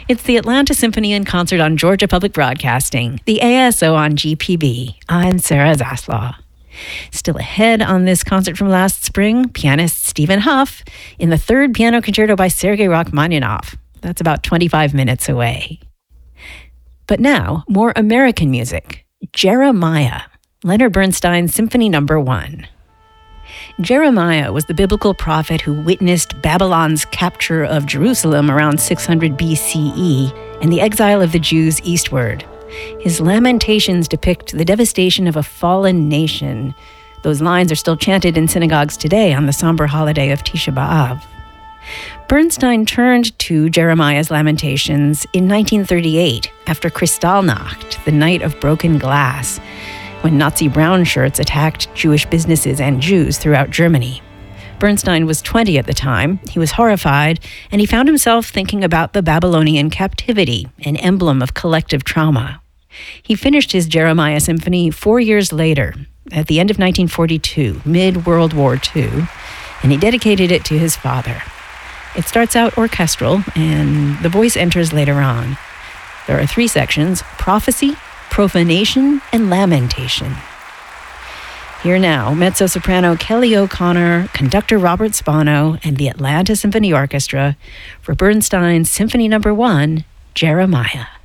It's the Atlanta Symphony in concert on Georgia Public Broadcasting, the ASO on GPB. I'm Sarah Zaslaw. Still ahead on this concert from last spring, pianist Stephen Hough in the third piano concerto by Sergei Rachmaninoff. That's about 25 minutes away. But now, more American music. Jeremiah, Leonard Bernstein's Symphony No. 1. Jeremiah was the biblical prophet who witnessed Babylon's capture of Jerusalem around 600 BCE and the exile of the Jews eastward. His lamentations depict the devastation of a fallen nation. Those lines are still chanted in synagogues today on the somber holiday of Tisha B'Av. Bernstein turned to Jeremiah's lamentations in 1938 after Kristallnacht, the Night of Broken Glass, when Nazi brown shirts attacked Jewish businesses and Jews throughout Germany. Bernstein was 20 at the time. He was horrified, and he found himself thinking about the Babylonian captivity, an emblem of collective trauma. He finished his Jeremiah Symphony 4 years later, at the end of 1942, mid-World War II, and he dedicated it to his father. It starts out orchestral, and the voice enters later on. There are 3 sections: prophecy, profanation, and lamentation. Here now, mezzo-soprano Kelly O'Connor, conductor Robert Spano, and the Atlanta Symphony Orchestra for Bernstein's Symphony No. 1, Jeremiah.